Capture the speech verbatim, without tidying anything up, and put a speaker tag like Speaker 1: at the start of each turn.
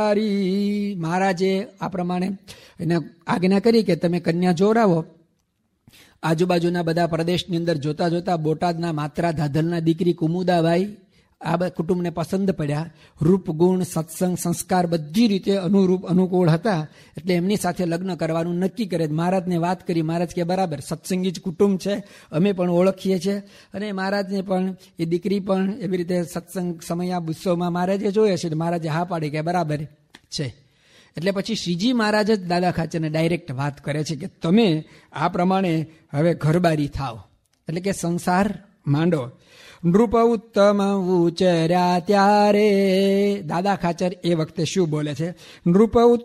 Speaker 1: મહારાજે આ પ્રમાણે એને આજ્ઞા કરી કે તમે કન્યા જોરાવો. આજુબાજુના બધા પ્રદેશની અંદર જોતા જોતા બોટાદના માત્રા ધાધલના દીકરી કુમુદાબાઈ આ કુટુંબને પસંદ પડ્યા. રૂપ, ગુણ, સત્સંગ, સંસ્કાર બધી રીતે અનુરૂપ અનુકૂળ હતા. એટલે એમની સાથે લગ્ન કરવાનું નક્કી કરે. મહારાજને વાત કરી. મહારાજ કે બરાબર, સત્સંગી જ કુટુંબ છે, અમે પણ ઓળખીએ છીએ. અને મહારાજને પણ એ દીકરી પણ એવી રીતે સત્સંગ સમય ઉત્સવમાં મહારાજે જોઈએ છે. મહારાજે હા પાડી કે બરાબર છે. એટલે પછી શ્રીજી મહારાજ જ દાદા ખાચરને ડાયરેક્ટ વાત કરે છે કે તમે આ પ્રમાણે હવે ઘરબારી થાવ, એટલે કે સંસાર માંડો. નૃપ ઉત્તમ ઉચર્યા ત્યારે દાદા ખાચર એ વખતે શું બોલે છે? નૃપ